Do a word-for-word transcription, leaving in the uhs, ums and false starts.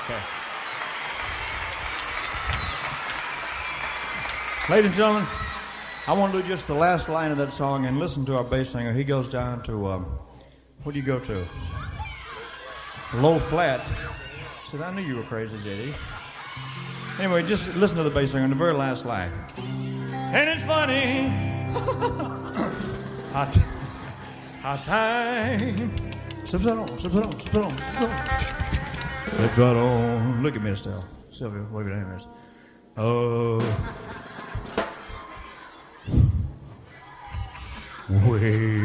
Okay. Ladies and gentlemen, I want to do just the last line of that song and listen to our bass singer. He goes down to, um, what do you go to? Low flat. I said, I knew you were crazy, J D. Anyway, just listen to the bass singer in the very last line. Ain't it funny? How, t- how time slips right on, slips right on, slips right on, slips right on. Slips right on. Look at me, Estelle. Sylvia, wave your hand, miss. Oh. Way